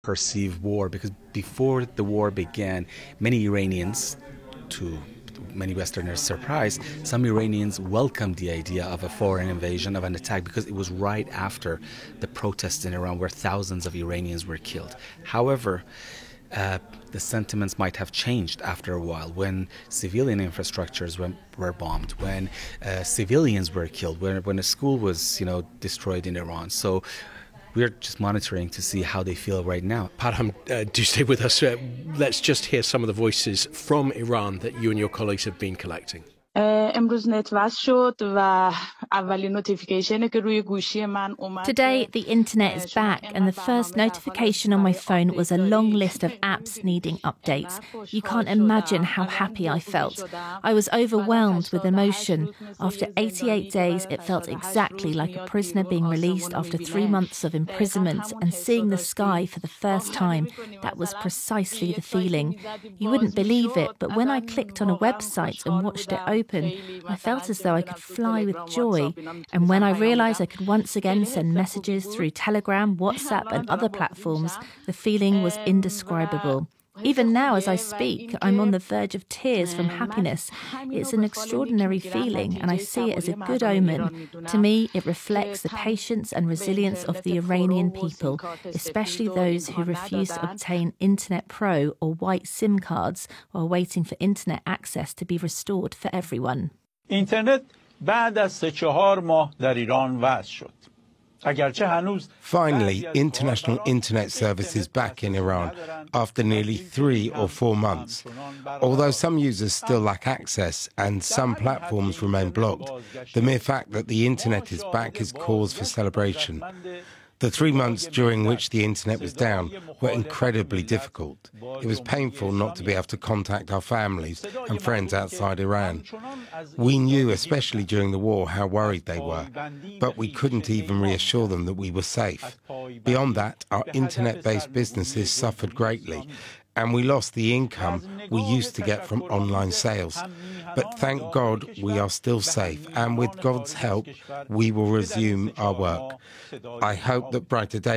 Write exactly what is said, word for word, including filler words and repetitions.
perceive war, because before the war began, many Iranians, to many Westerners' surprise, some Iranians welcomed the idea of a foreign invasion, of an attack, because it was right after the protests in Iran where thousands of Iranians were killed. However, uh, the sentiments might have changed after a while when civilian infrastructures were, were bombed, when uh, civilians were killed, when, when a school was, you know, destroyed in Iran. So we're just monitoring to see how they feel right now. Parham, uh, do stay with us. Uh, let's just hear some of the voices from Iran that you and your colleagues have been collecting. امروز نت وصل شد و اولین نوتیفیکیشنی که روی گوشی من اومد. Today, the internet is back, and the first notification on my phone was a long list of apps needing updates. You can't imagine how happy I felt. I was overwhelmed with emotion. After eighty-eight days, it felt exactly like a prisoner being released after three months of imprisonment and seeing the sky for the first time. That was precisely the feeling. You wouldn't believe it, but when I clicked on a website and watched it open, I felt as though I could fly with joy. And when I realised I could once again send messages through Telegram, WhatsApp and other platforms, the feeling was indescribable. Even now, as I speak, I'm on the verge of tears from happiness. It's an extraordinary feeling, and I see it as a good omen. To me, it reflects the patience and resilience of the Iranian people, especially those who refuse to obtain Internet Pro or white SIM cards while waiting for internet access to be restored for everyone. Internet بعد از سه چهار ماه در ایران وصل شد. Finally, international internet service is back in Iran after nearly three or four months. Although some users still lack access and some platforms remain blocked, the mere fact that the internet is back is cause for celebration. The three months during which the internet was down were incredibly difficult. It was painful not to be able to contact our families and friends outside Iran. We knew, especially during the war, how worried they were, but we couldn't even reassure them that we were safe. Beyond that, our internet-based businesses suffered greatly, and we lost the income we used to get from online sales. But thank God we are still safe, and with God's help, we will resume our work. I hope that brighter days